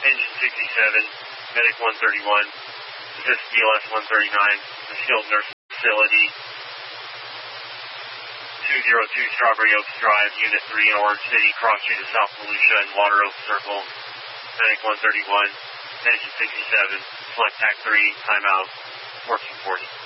Engine 67, Medic 131, this BLS 139, the Skilled Nursing Facility, 202 Strawberry Oaks Drive, Unit 3 in Orange City, cross street to South Volusia and Water Oak Circle, Medic 131, Engine 67, select TAC 3, timeout, working 40.